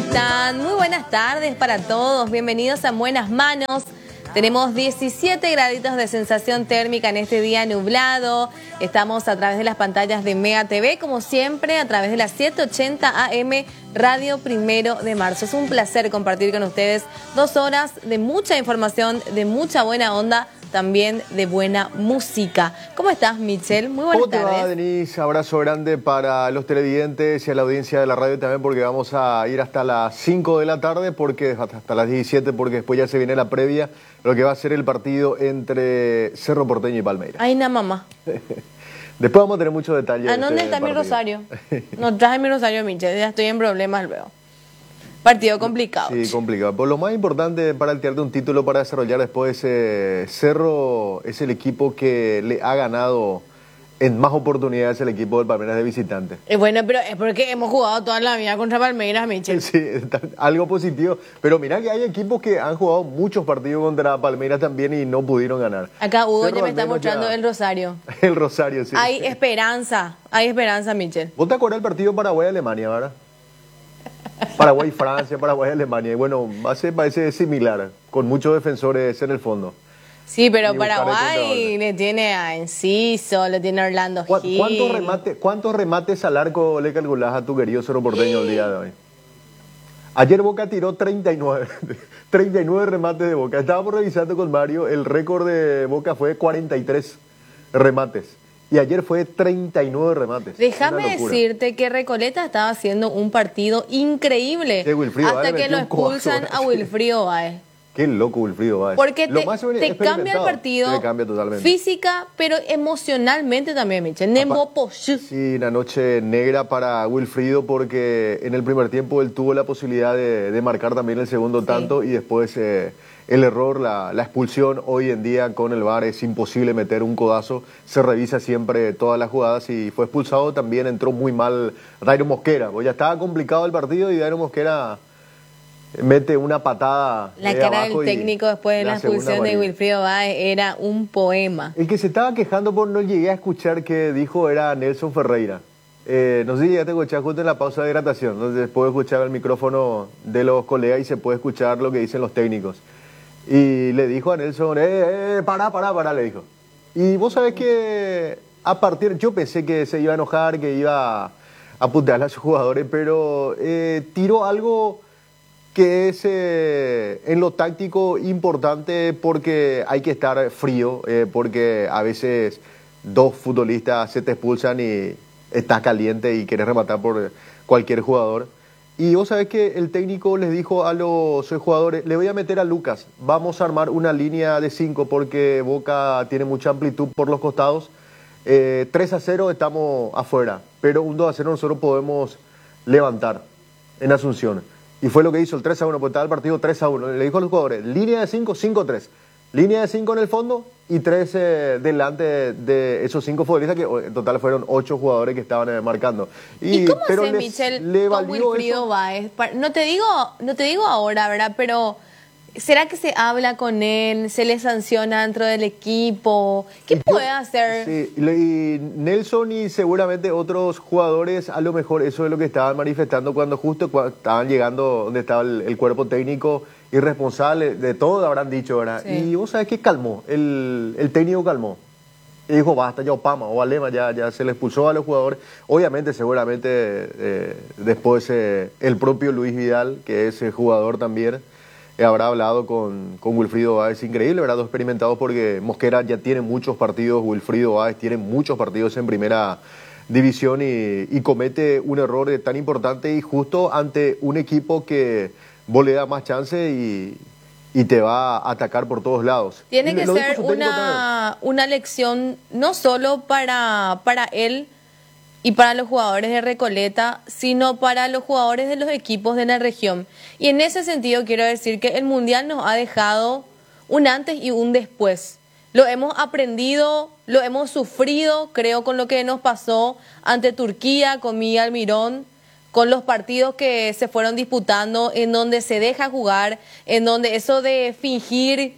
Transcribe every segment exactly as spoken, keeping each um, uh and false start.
están? Muy buenas tardes para todos. Bienvenidos a Buenas Manos. Tenemos diecisiete graditos de sensación térmica en este día nublado. Estamos a través de las pantallas de Mega T V, como siempre, a través de la setecientos ochenta A M Radio Primero de Marzo. Es un placer compartir con ustedes dos horas de mucha información, de mucha buena onda, también de buena música. ¿Cómo estás, Michel? Muy buenas tardes. ¿Cómo te va, Denise? Abrazo grande para los televidentes y a la audiencia de la radio también, porque vamos a ir hasta las cinco de la tarde, porque hasta las diecisiete, porque después ya se viene la previa, lo que va a ser el partido entre Cerro Porteño y Palmeiras. Ay, na mamá. Después vamos a tener muchos detalles. ¿A dónde está mi rosario? No traje mi rosario, Michel. Ya estoy en problemas luego. Partido complicado. Sí, complicado. Por lo más importante para el tirarte un título para desarrollar después, eh, Cerro es el equipo que le ha ganado en más oportunidades el equipo del Palmeiras de visitante. Eh, bueno, pero es porque hemos jugado toda la vida contra Palmeiras, Michel. Sí, algo positivo. Pero mira que hay equipos que han jugado muchos partidos contra Palmeiras también y no pudieron ganar. Acá Hugo Cerro ya me está mostrando ya... el rosario. El rosario, sí. Hay esperanza, hay esperanza, Michel. ¿Vos te acordás del partido Paraguay-Alemania, verdad? Paraguay-Francia, Paraguay-Alemania. Y bueno, va a ser, parece similar, con muchos defensores en el fondo. Sí, pero Paraguay le tiene a Enciso, le tiene a Orlando Gil. ¿Cuántos remates, ¿Cuántos remates al arco le calculás a tu querido Cerro Porteño el día de hoy? Ayer Boca tiró treinta y nueve, treinta y nueve remates de Boca. Estábamos revisando con Mario, el récord de Boca fue cuarenta y tres remates. Y ayer fue treinta y nueve remates. Déjame decirte que Recoleta estaba haciendo un partido increíble. Sí, hasta que lo expulsan a Wilfrido Báez. Qué loco Wilfrido Báez. Porque te, te cambia el partido, te cambia totalmente. Física, pero emocionalmente también, Michel. Sí, una noche negra para Wilfrido, porque en el primer tiempo él tuvo la posibilidad de, de marcar también el segundo sí. tanto, y después eh, el error, la, la expulsión. Hoy en día con el V A R es imposible meter un codazo, se revisa siempre todas las jugadas, y fue expulsado. También entró muy mal Dairo Mosquera, pues ya estaba complicado el partido y Dairo Mosquera mete una patada. La de cara del técnico después de la, la expulsión de Wilfrido Báez era un poema. El que se estaba quejando por no llegué a escuchar que dijo era Nelson Ferreira. Eh, no sé si ya te escuché justo en la pausa de hidratación, entonces puedo escuchar el micrófono de los colegas y se puede escuchar lo que dicen los técnicos. Y le dijo a Nelson, eh, eh, pará, pará, pará, le dijo. Y vos sabés que a partir, yo pensé que se iba a enojar, que iba a putear a sus jugadores, pero eh, tiró algo que es eh, en lo táctico importante, porque hay que estar frío, eh, porque a veces dos futbolistas se te expulsan y estás caliente y querés rematar por cualquier jugador. Y vos sabés que el técnico les dijo a los jugadores, le voy a meter a Lucas, vamos a armar una línea de cinco porque Boca tiene mucha amplitud por los costados. Eh, tres a cero estamos afuera, pero un dos a cero nosotros podemos levantar en Asunción. Y fue lo que hizo el tres a uno, porque estaba el partido tres a uno. Le dijo a los jugadores, línea de cinco, cinco tres. Línea de cinco en el fondo y tres eh, delante de, de esos cinco futbolistas, que en total fueron ocho jugadores que estaban eh, marcando. ¿Y, ¿Y cómo pero hace, les, Michel, le con Wilfrido Báez? No te digo, no te digo ahora, ¿verdad? Pero ¿será que se habla con él? ¿Se le sanciona dentro del equipo? ¿Qué Yo, puede hacer? Sí, y Nelson y seguramente otros jugadores, a lo mejor eso es lo que estaban manifestando cuando justo cuando estaban llegando donde estaba el, el cuerpo técnico y responsable de todo, habrán dicho, ¿verdad? Sí. Y vos sabés que calmó, el, el técnico calmó. Y dijo, basta, ya Opama o Alema, ya, ya se le expulsó a los jugadores. Obviamente, seguramente, eh, después eh, el propio Luis Vidal, que es el jugador también, eh, habrá hablado con, con Wilfrido Báez. Increíble, ¿verdad? Dos experimentados, porque Mosquera ya tiene muchos partidos, Wilfrido Báez tiene muchos partidos en primera división y, y comete un error tan importante y justo ante un equipo que vos le das más chance y, y te va a atacar por todos lados. Tiene que ser una, una lección no solo para, para él y para los jugadores de Recoleta, sino para los jugadores de los equipos de la región. Y en ese sentido quiero decir que el Mundial nos ha dejado un antes y un después. Lo hemos aprendido, lo hemos sufrido, creo, con lo que nos pasó ante Turquía, con Miguel Almirón, con los partidos que se fueron disputando, en donde se deja jugar, en donde eso de fingir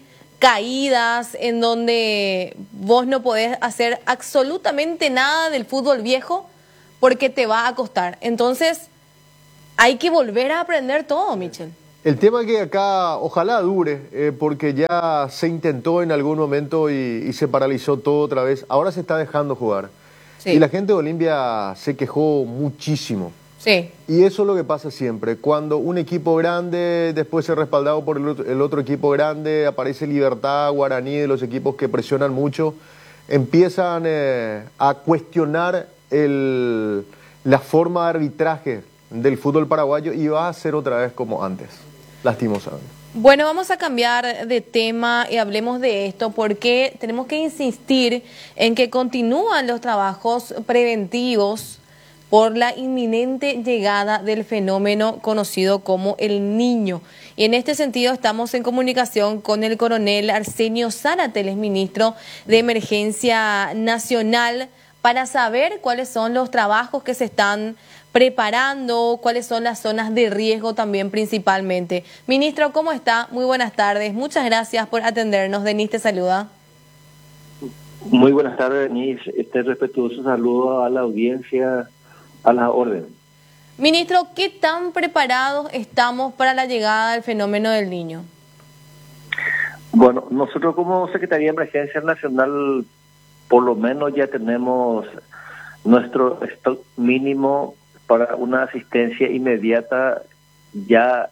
caídas, en donde vos no podés hacer absolutamente nada del fútbol viejo porque te va a costar. Entonces, hay que volver a aprender todo, Michel. El tema que acá ojalá dure, eh, porque ya se intentó en algún momento y, y se paralizó todo otra vez. Ahora se está dejando jugar. Sí. Y la gente de Olimpia se quejó muchísimo. Sí. Y eso es lo que pasa siempre. Cuando un equipo grande, después es respaldado por el otro, el otro equipo grande, aparece Libertad, Guaraní, de los equipos que presionan mucho, empiezan eh, a cuestionar el, la forma de arbitraje del fútbol paraguayo y va a ser otra vez como antes, lastimosamente. Bueno, vamos a cambiar de tema y hablemos de esto porque tenemos que insistir en que continúan los trabajos preventivos por la inminente llegada del fenómeno conocido como el Niño. Y en este sentido estamos en comunicación con el coronel Arsenio Zárate, el ministro de Emergencia Nacional, para saber cuáles son los trabajos que se están preparando, cuáles son las zonas de riesgo también principalmente. Ministro, ¿cómo está? Muy buenas tardes. Muchas gracias por atendernos. Denise te saluda. Muy buenas tardes, Denise. Este respetuoso saludo a la audiencia, a la orden. Ministro, ¿qué tan preparados estamos para la llegada del fenómeno del Niño? Bueno, nosotros como Secretaría de Emergencia Nacional, por lo menos ya tenemos nuestro stock mínimo para una asistencia inmediata ya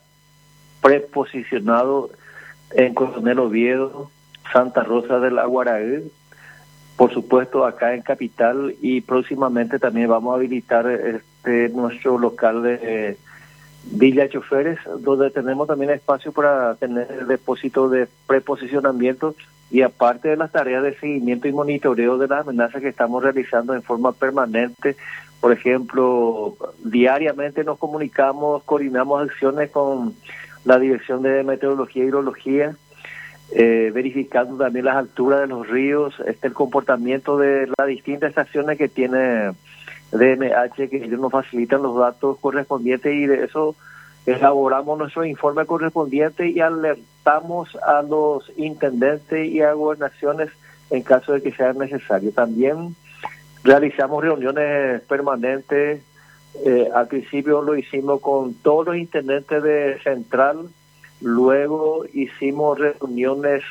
preposicionado en Coronel Oviedo, Santa Rosa del Aguaraí, por supuesto acá en Capital, y próximamente también vamos a habilitar este nuestro local de eh, Villa Choferes, donde tenemos también espacio para tener el depósito de preposicionamiento y aparte de las tareas de seguimiento y monitoreo de las amenazas que estamos realizando en forma permanente. Por ejemplo, diariamente nos comunicamos, coordinamos acciones con la Dirección de Meteorología y Hidrología, eh, verificando también las alturas de los ríos, este el comportamiento de las distintas estaciones que tiene D M H, que ellos nos facilitan los datos correspondientes y de eso elaboramos nuestro informe correspondiente y alertamos a los intendentes y a gobernaciones en caso de que sea necesario. También realizamos reuniones permanentes. Eh, al principio lo hicimos con todos los intendentes de Central, luego hicimos reuniones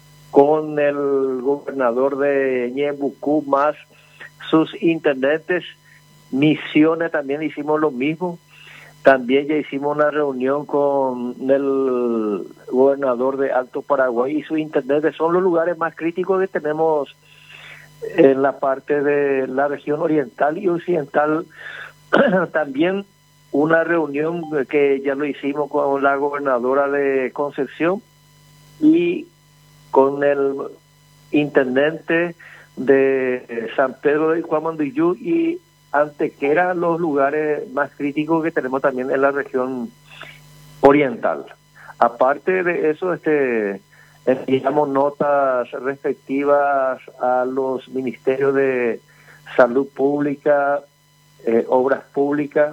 con el gobernador de Ñeembucú más sus intendentes. Misiones también hicimos lo mismo. También ya hicimos una reunión con el gobernador de Alto Paraguay y sus intendentes. Son los lugares más críticos que tenemos en la parte de la región oriental y occidental. También una reunión que ya lo hicimos con la gobernadora de Concepción y con el intendente de San Pedro de Cuamanduyú y Antequera, los lugares más críticos que tenemos también en la región oriental. Aparte de eso, este enviamos notas respectivas a los ministerios de Salud Pública, eh, Obras Públicas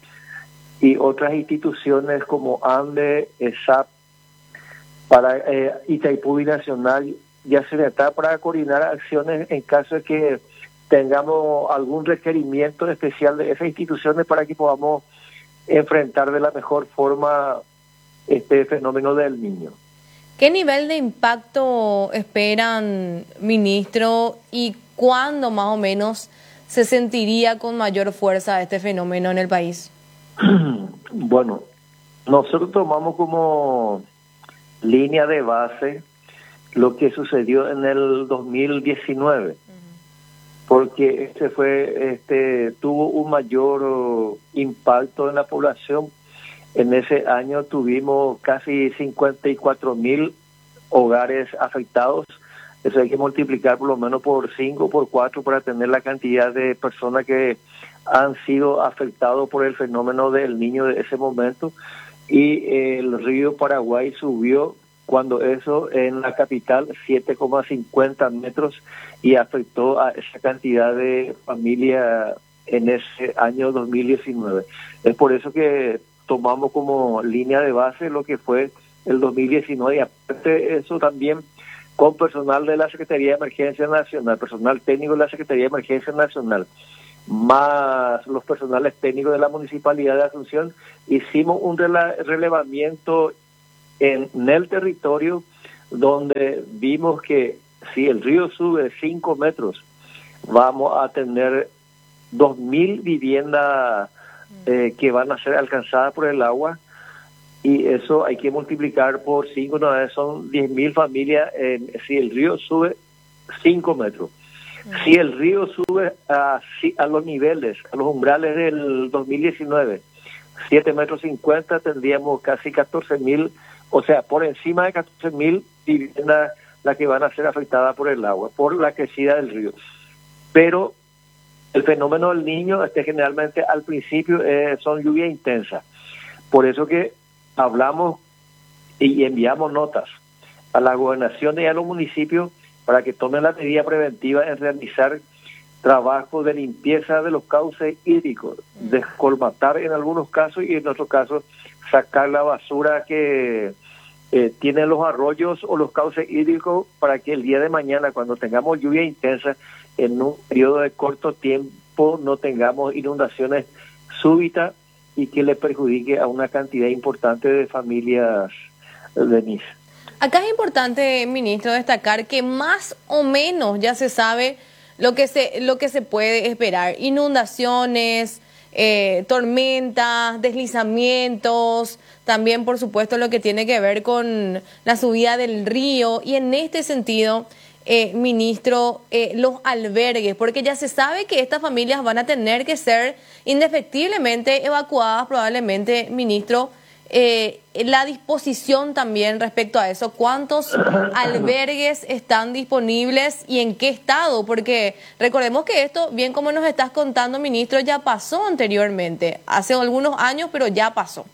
y otras instituciones como ANDE, ESAP, para eh, Itaipú Binacional, ya se está para coordinar acciones en caso de que tengamos algún requerimiento especial de esas instituciones para que podamos enfrentar de la mejor forma este fenómeno del Niño. ¿Qué nivel de impacto esperan, ministro, y cuándo más o menos se sentiría con mayor fuerza este fenómeno en el país? Bueno, nosotros tomamos como línea de base lo que sucedió en el dos mil diecinueve, porque este fue este tuvo un mayor impacto en la población. En ese año tuvimos casi cincuenta y cuatro mil hogares afectados. Eso hay que multiplicar por lo menos por cinco, por cuatro para tener la cantidad de personas que han sido afectados por el fenómeno del Niño de ese momento. Y el río Paraguay subió cuando eso en la capital siete coma cincuenta metros y afectó a esa cantidad de familias en ese año dos mil diecinueve. Es por eso que tomamos como línea de base lo que fue el dos mil diecinueve y aparte de eso también con personal de la Secretaría de Emergencia Nacional, personal técnico de la Secretaría de Emergencia Nacional, más los personales técnicos de la Municipalidad de Asunción, hicimos un rele- relevamiento en, en el territorio, donde vimos que si el río sube cinco metros, vamos a tener dos mil viviendas eh, que van a ser alcanzadas por el agua, y eso hay que multiplicar por cinco, no, son diez mil familias eh, si el río sube cinco metros. Si el río sube a, a los niveles, a los umbrales del dos mil diecinueve, siete metros cincuenta, tendríamos casi catorce mil, o sea, por encima de catorce mil viviendas las que van a ser afectadas por el agua, por la crecida del río. Pero el fenómeno del Niño, este, generalmente al principio eh, son lluvias intensas. Por eso que hablamos y enviamos notas a la gobernación y a los municipios para que tomen la medida preventiva en realizar trabajos de limpieza de los cauces hídricos, descolmatar en algunos casos y en otros casos sacar la basura que eh, tienen los arroyos o los cauces hídricos, para que el día de mañana, cuando tengamos lluvia intensa, en un periodo de corto tiempo no tengamos inundaciones súbitas y que le perjudique a una cantidad importante de familias de Niza. Acá es importante, ministro, destacar que más o menos ya se sabe lo que se, lo que se puede esperar. Inundaciones, eh, tormentas, deslizamientos, también por supuesto lo que tiene que ver con la subida del río. Y en este sentido, eh, ministro, eh, los albergues, porque ya se sabe que estas familias van a tener que ser indefectiblemente evacuadas probablemente, ministro. Eh, la disposición también respecto a eso, ¿cuántos albergues están disponibles y en qué estado? Porque recordemos que esto, bien como nos estás contando, ministro, ya pasó anteriormente, hace algunos años, pero ya pasó.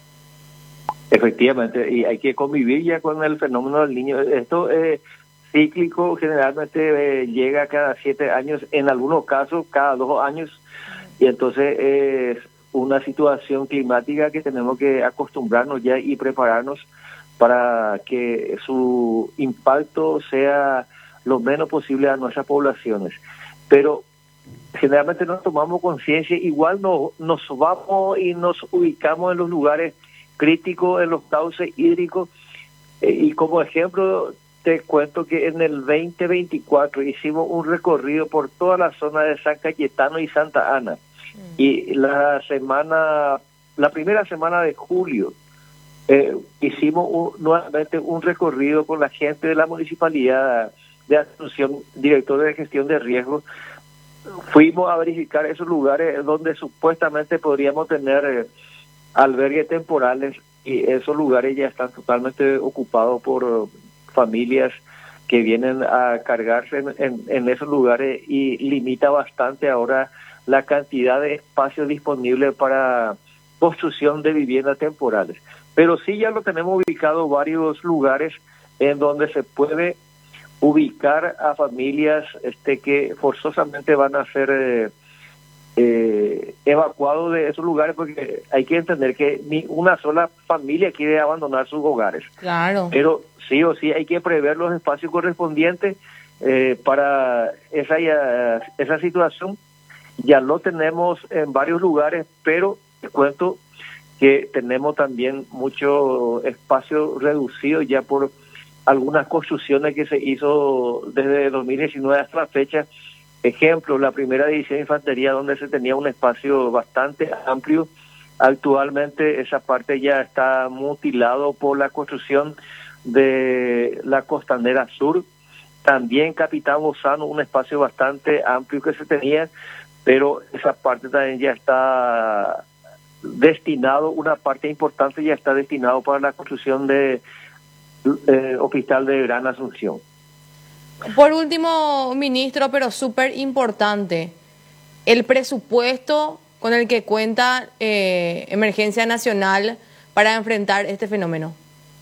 Efectivamente, y hay que convivir ya con el fenómeno del Niño. Esto es cíclico, generalmente eh, llega cada siete años, en algunos casos cada dos años, y entonces es eh, una situación climática que tenemos que acostumbrarnos ya y prepararnos para que su impacto sea lo menos posible a nuestras poblaciones. Pero generalmente no tomamos conciencia, igual no, nos vamos y nos ubicamos en los lugares críticos, en los cauces hídricos, eh, y como ejemplo te cuento que en el veinte veinticuatro hicimos un recorrido por toda la zona de San Cayetano y Santa Ana. Y la semana, la primera semana de julio, eh, hicimos un, nuevamente un recorrido con la gente de la Municipalidad de Asunción, director de gestión de riesgos. Fuimos a verificar esos lugares donde supuestamente podríamos tener eh, albergues temporales, y esos lugares ya están totalmente ocupados por uh, familias que vienen a cargarse en, en, en esos lugares, y limita bastante ahora la cantidad de espacios disponibles para construcción de viviendas temporales. Pero sí ya lo tenemos ubicado varios lugares en donde se puede ubicar a familias este que forzosamente van a ser eh, eh, evacuados de esos lugares, porque hay que entender que ni una sola familia quiere abandonar sus hogares. Claro. Pero sí o sí hay que prever los espacios correspondientes eh, para esa, esa situación. Ya lo tenemos en varios lugares, pero te cuento que tenemos también mucho espacio reducido ya por algunas construcciones que se hizo desde dos mil diecinueve hasta la fecha. Ejemplo, la primera división de infantería, donde se tenía un espacio bastante amplio. Actualmente esa parte ya está mutilado por la construcción de la Costanera Sur. También Capitán Lozano, un espacio bastante amplio que se tenía, pero esa parte también ya está destinado, una parte importante ya está destinado para la construcción de eh, Hospital de Gran Asunción. Por último, ministro, pero súper importante, el presupuesto con el que cuenta eh, Emergencia Nacional para enfrentar este fenómeno.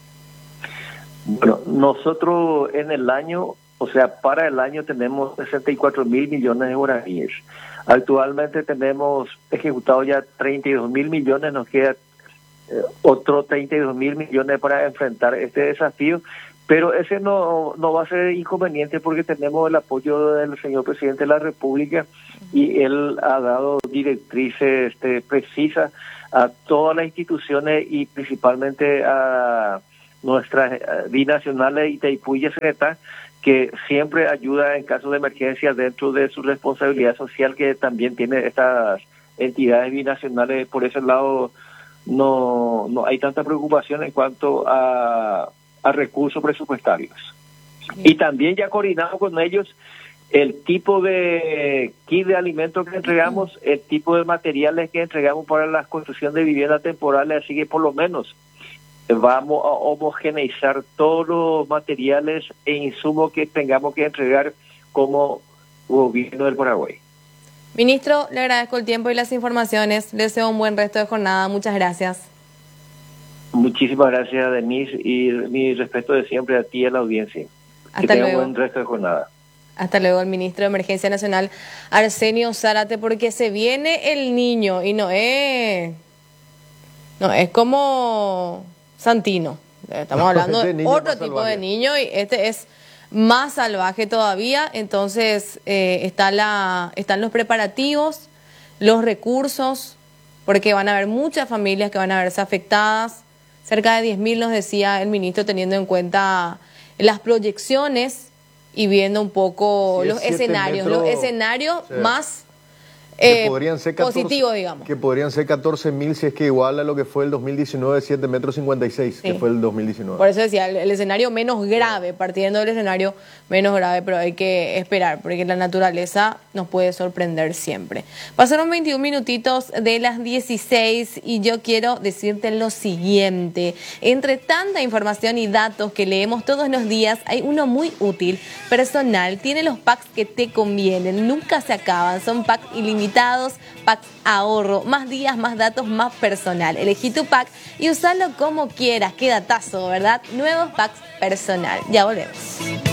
Bueno, nosotros en el año, o sea, para el año tenemos sesenta y cuatro mil millones de guaraníes. Actualmente tenemos ejecutado ya treinta y dos mil millones, nos queda eh, otro treinta y dos mil millones para enfrentar este desafío, pero ese no, no va a ser inconveniente porque tenemos el apoyo del señor presidente de la República y él ha dado directrices este, precisas a todas las instituciones y principalmente a nuestras binacionales Itaipú y Yacyretá, que siempre ayuda en caso de emergencia dentro de su responsabilidad social que también tiene estas entidades binacionales. Por ese lado no, no hay tanta preocupación en cuanto a, a recursos presupuestarios. Y también ya coordinado con ellos el tipo de kit de alimentos que entregamos, el tipo de materiales que entregamos para la construcción de viviendas temporales, así que por lo menos vamos a homogeneizar todos los materiales e insumos que tengamos que entregar como gobierno del Paraguay. Ministro, le agradezco el tiempo y las informaciones. Le deseo un buen resto de jornada. Muchas gracias. Muchísimas gracias, Denise, y mi respeto de siempre a ti y a la audiencia. Hasta que tenga luego. un buen resto de jornada. Hasta luego, el ministro de Emergencia Nacional, Arsenio Zárate, porque se viene el niño y no es, no es como Santino. Estamos hablando de otro tipo de niño y este es más salvaje todavía. Entonces eh, está la, están los preparativos, los recursos, porque van a haber muchas familias que van a verse afectadas. Cerca de diez mil nos decía el ministro, teniendo en cuenta las proyecciones y viendo un poco sí, los escenarios, metros, los escenarios sí. más eh, podrían ser catorce, positivos, digamos. Que podrían ser catorce mil si es que igual a lo que fue el dos mil diecinueve, siete metros cincuenta y seis, sí. que fue el dos mil diecinueve. Por eso decía, el, el escenario menos grave, partiendo del escenario menos grave, pero hay que esperar, porque la naturaleza nos puede sorprender siempre. Pasaron veintiún minutitos de las dieciséis y yo quiero decirte lo siguiente. Entre tanta información y datos que leemos todos los días, hay uno muy útil, personal, tiene los packs que te convienen, nunca se acaban, son packs ilimitados, packs ahorro, más días, más datos, más personal. Elegí tu pack y usalo como quieras, qué datazo, ¿verdad? Nuevos packs personal. Ya volvemos.